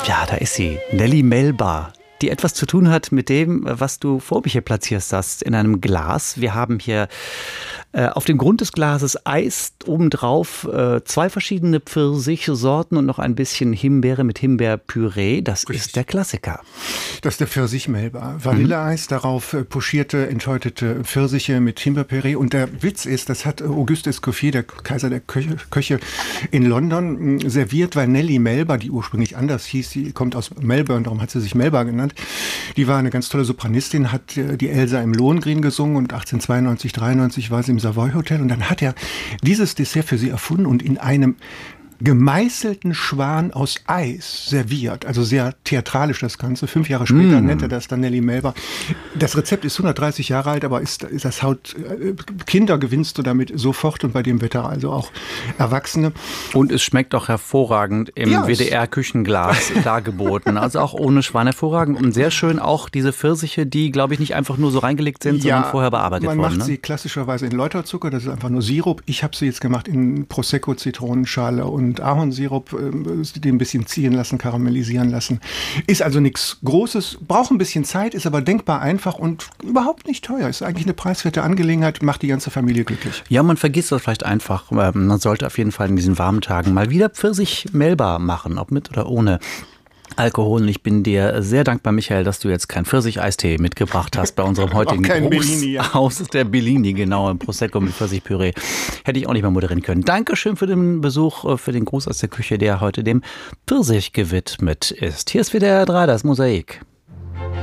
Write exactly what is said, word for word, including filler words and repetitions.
Ja, da ist sie, Nelly Melba, die etwas zu tun hat mit dem, was du vor mir hier platzierst hast, in einem Glas. Wir haben hier äh, auf dem Grund des Glases Eis, obendrauf äh, zwei verschiedene Pfirsichsorten und noch ein bisschen Himbeere mit Himbeerpüree. Das Richtig. Ist der Klassiker. Das ist der Pfirsich Melba. Vanilleeis, mhm. darauf äh, pochierte, enthäutete Pfirsiche mit Himbeerpüree. Und der Witz ist, das hat Auguste Escoffier, der Kaiser der Köche, Köche in London, mh, serviert, weil Nelly Melba, die ursprünglich anders hieß, sie kommt aus Melbourne, darum hat sie sich Melba genannt. Die war eine ganz tolle Sopranistin, hat äh, die Elsa im Lohengrin gesungen und achtzehnhundertzweiundneunzig, dreiundneunzig war sie im Savoy Hotel. Und dann hat er dieses Dessert für sie erfunden und in einem gemeißelten Schwan aus Eis serviert. Also sehr theatralisch das Ganze. Fünf Jahre später mm. nennt er das dann Nelly Melba. Das Rezept ist hundertdreißig Jahre alt, aber ist, ist das Haut, Kinder gewinnst du damit sofort und bei dem Wetter also auch Erwachsene. Und es schmeckt auch hervorragend im ja, W D R-Küchenglas dargeboten. Also auch ohne Schwan hervorragend. Und sehr schön auch diese Pfirsiche, die, glaube ich, nicht einfach nur so reingelegt sind, ja, sondern vorher bearbeitet man wurden. Man macht ne? sie klassischerweise in Läuterzucker, das ist einfach nur Sirup. Ich habe sie jetzt gemacht in Prosecco, Zitronenschale und und Ahornsirup, äh, den ein bisschen ziehen lassen, karamellisieren lassen. Ist also nichts Großes, braucht ein bisschen Zeit, ist aber denkbar einfach und überhaupt nicht teuer. Ist eigentlich eine preiswerte Angelegenheit, macht die ganze Familie glücklich. Ja, man vergisst das vielleicht einfach. Man sollte auf jeden Fall in diesen warmen Tagen mal wieder Pfirsich Melba machen, ob mit oder ohne Alkohol. Und ich bin dir sehr dankbar, Michael, dass du jetzt keinen Pfirsich-Eistee mitgebracht hast bei unserem heutigen Gruß aus der Bellini, genau, im Prosecco mit Pfirsichpüree. Hätte ich auch nicht mehr moderieren können. Dankeschön für den Besuch, für den Gruß aus der Küche, der heute dem Pfirsich gewidmet ist. Hier ist wieder R drei, das Mosaik.